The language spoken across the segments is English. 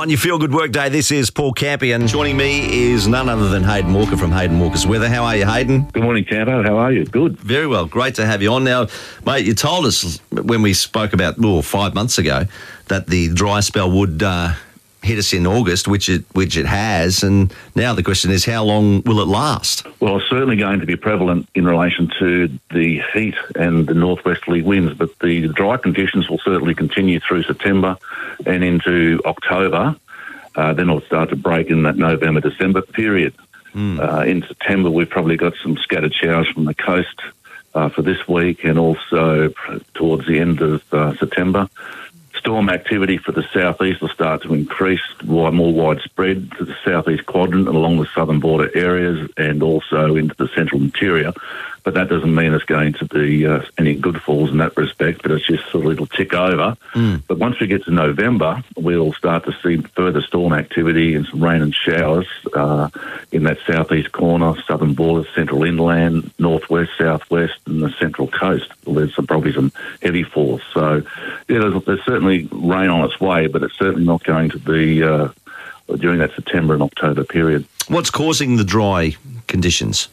On your Feel Good Work Day, this is Paul Campion. Joining me is none other than Hayden Walker from Hayden Walker's Weather. How are you, Hayden? Good morning, Tambo. How are you? Good. Very well. Great to have you on. Now, mate, you told us when we spoke about 5 months ago that the dry spell would hit us in August, which it has, and now the question is, how long will it last? Well, it's certainly going to be prevalent in relation to the heat and the northwesterly winds, but the dry conditions will certainly continue through September and into October. Then it'll start to break in that November-December period. In September, we've probably got some scattered showers from the coast for this week, and also towards the end of September. Storm activity for the southeast will start to increase, more widespread to the southeast quadrant and along the southern border areas, and also into the central interior. But that doesn't mean it's going to be any good falls in that respect, but it's just sort of a little tick over. But once we get to November, we'll start to see further storm activity and some rain and showers in that southeast corner, southern border, central inland, northwest, southwest, and the central coast. There's probably some heavy falls. So, yeah, there's certainly rain on its way, but it's certainly not going to be during that September and October period. What's causing the dry conditions?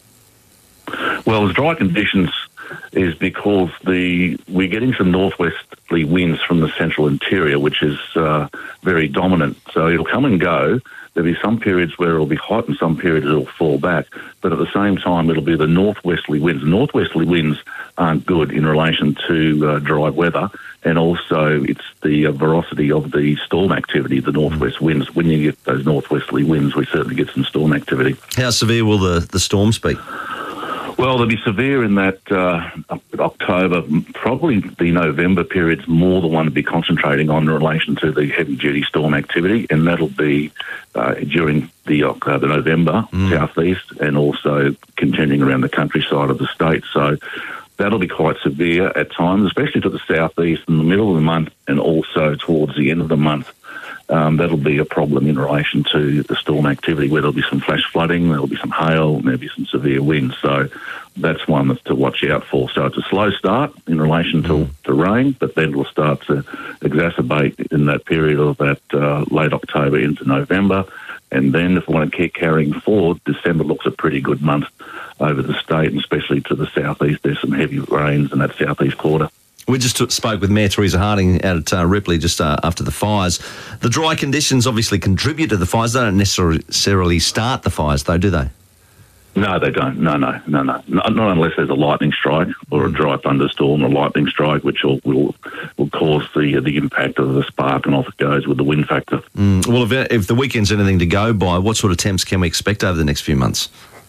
Well, the dry conditions is because we're getting some northwesterly winds from the central interior, which is very dominant. So it'll come and go. There'll be some periods where it'll be hot and some periods it'll fall back. But at the same time, it'll be the northwesterly winds. The northwesterly winds aren't good in relation to dry weather. And also it's the velocity of the storm activity, the northwest winds. When you get those northwesterly winds, we certainly get some storm activity. How severe will the storms be? Well, they'll be severe in that October, probably the November period's more the one to be concentrating on in relation to the heavy-duty storm activity, and that'll be during the November southeast and also continuing around the countryside of the state. So that'll be quite severe at times, especially to the southeast in the middle of the month and also towards the end of the month. That'll be a problem in relation to the storm activity, where there'll be some flash flooding, there'll be some hail, maybe some severe winds. So that's one that's to watch out for. So it's a slow start in relation to rain, but then it'll start to exacerbate in that period of that late October into November. And then if we want to keep carrying forward, December looks a pretty good month over the state, and especially to the southeast. There's some heavy rains in that southeast quarter. We just spoke with Mayor Teresa Harding out at Ripley just after the fires. The dry conditions obviously contribute to the fires. They don't necessarily start the fires, though, do they? No, they don't. No. Not unless there's a lightning strike or a dry thunderstorm or lightning strike, which will cause the impact of the spark, and off it goes with the wind factor. Well, if the weekend's anything to go by, what sort of temps can we expect over the next few months?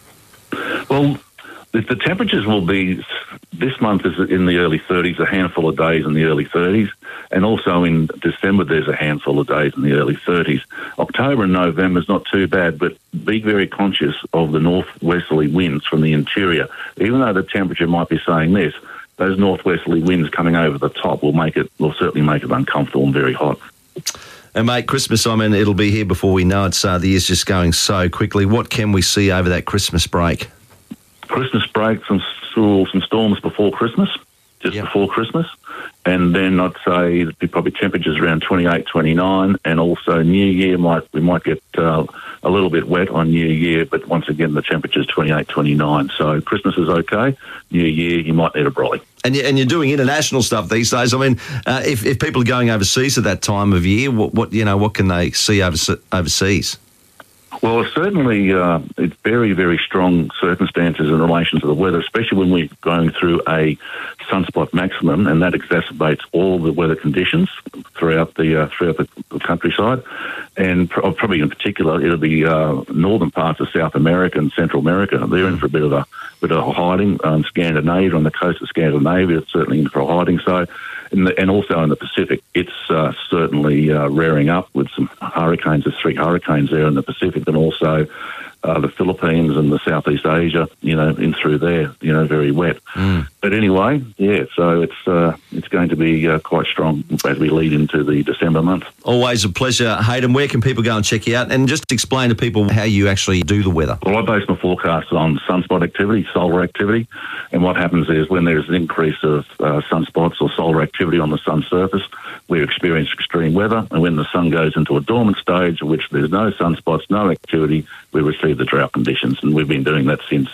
Well, the temperatures will be, this month is in the early 30s, a handful of days in the early 30s, and also in December there's a handful of days in the early 30s. October and November is not too bad, but be very conscious of the northwesterly winds from the interior. Even though the temperature might be saying this, those northwesterly winds coming over the top will certainly make it uncomfortable and very hot. And mate, Christmas, I mean, it'll be here before we know it. The year's just going so quickly. What can we see over that Christmas break? Christmas break, some storms before Christmas, before Christmas. And then I'd say it'd be probably temperatures around 28, 29. And also New Year, we might get a little bit wet on New Year, but once again, the temperature's 28, 29. So Christmas is okay. New Year, you might need a brolly. And you're doing international stuff these days. I mean, if people are going overseas at that time of year, what can they see overseas? Well, certainly it's very, very strong circumstances in relation to the weather, especially when we're going through a sunspot maximum, and that exacerbates all the weather conditions throughout the countryside. And probably in particular, it'll be northern parts of South America and Central America. They're in for a bit of a hiding. Scandinavia, on the coast of Scandinavia, it's certainly in for a hiding. So, and also in the Pacific, it's certainly rearing up with some hurricanes. There's 3 hurricanes there in the Pacific, and also the Philippines and the Southeast Asia, in through there, very wet. But anyway, so it's going to be quite strong as we lead into the December month. Always a pleasure, Hayden. Where can people go and check you out? And just explain to people how you actually do the weather. Well, I base my forecasts on sunspot activity, solar activity, and what happens is when there's an increase of sunspots or solar activity on the sun's surface, we experience extreme weather, and when the sun goes into a dormant stage, in which there's no sunspots, no activity, we receive the drought conditions, and we've been doing that since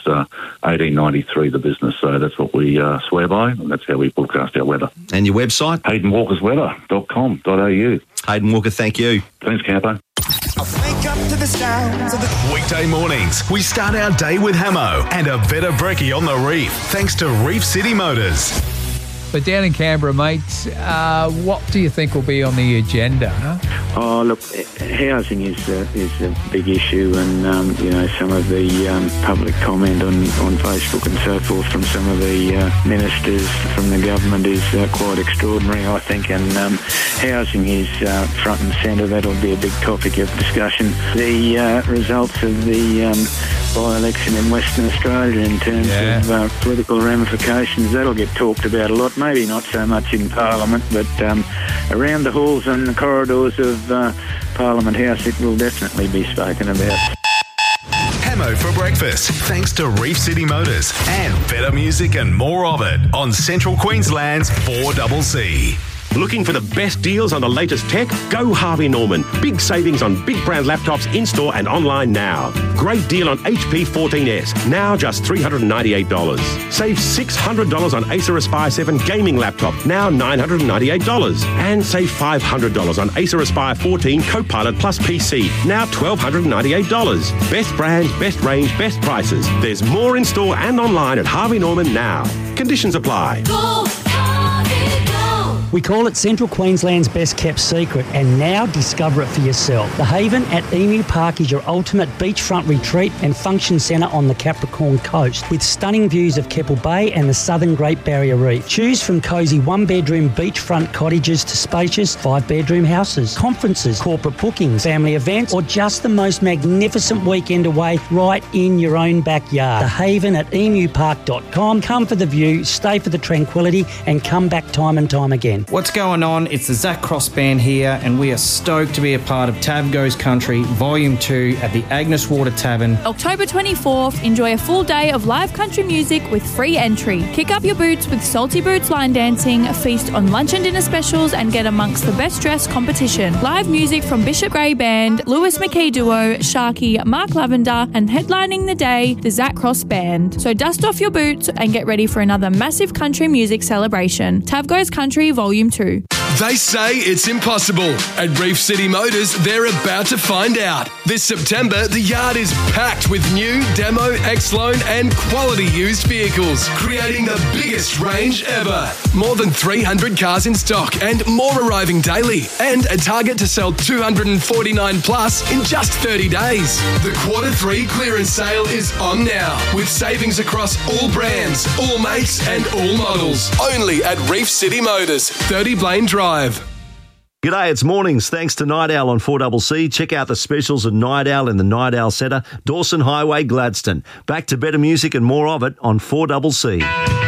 1893, the business. So that's what we swear by, and that's how we forecast our weather. And your website? HaydenWalkersweather.com.au. Hayden Walker, thank you. Thanks, Campo. Wake up to the sounds of the Weekday mornings, we start our day with Hamo and a better brekkie on the reef, thanks to Reef City Motors. But down in Canberra, mate, what do you think will be on the agenda? Oh, look, housing is a big issue, and some of the public comment on Facebook and so forth from some of the ministers from the government is quite extraordinary, I think, and housing is front and centre. That'll be a big topic of discussion. The results of the by-election in Western Australia in terms of political ramifications, that'll get talked about a lot. Maybe not so much in Parliament, but around the halls and the corridors of Parliament House, it will definitely be spoken about. Hamo for breakfast, thanks to Reef City Motors and better music and more of it on Central Queensland's 4CC. Looking for the best deals on the latest tech? Go Harvey Norman. Big savings on big brand laptops in-store and online now. Great deal on HP 14S, now just $398. Save $600 on Acer Aspire 7 gaming laptop, now $998. And save $500 on Acer Aspire 14 Copilot Plus PC, now $1,298. Best brands, best range, best prices. There's more in-store and online at Harvey Norman now. Conditions apply. Go Harvey, go! We call it Central Queensland's best kept secret, and now discover it for yourself. The Haven at Emu Park is your ultimate beachfront retreat and function centre on the Capricorn coast, with stunning views of Keppel Bay and the southern Great Barrier Reef. Choose from cosy one-bedroom beachfront cottages to spacious five-bedroom houses, conferences, corporate bookings, family events, or just the most magnificent weekend away right in your own backyard. The Haven at emupark.com. Come for the view, stay for the tranquility, and come back time and time again. What's going on? It's the Zach Cross Band here, and we are stoked to be a part of Tab Goes Country Volume 2 at the Agnes Water Tavern. October 24th, enjoy a full day of live country music with free entry. Kick up your boots with Salty Boots line dancing, feast on lunch and dinner specials, and get amongst the best dressed competition. Live music from Bishop Gray Band, Lewis McKee Duo, Sharky, Mark Lavender, and headlining the day, the Zach Cross Band. So dust off your boots and get ready for another massive country music celebration. Tab Goes Country Volume 2. They say it's impossible. At Reef City Motors, they're about to find out. This September, the yard is packed with new, demo, X-Loan and quality used vehicles, creating the biggest range ever. More than 300 cars in stock and more arriving daily, and a target to sell 249 plus in just 30 days. The Q3 clearance sale is on now, with savings across all brands, all makes and all models. Only at Reef City Motors, 30 Blaine Drive. G'day, it's mornings. Thanks to Night Owl on 4CC. Check out the specials of Night Owl in the Night Owl Centre, Dawson Highway, Gladstone. Back to better music and more of it on 4CC.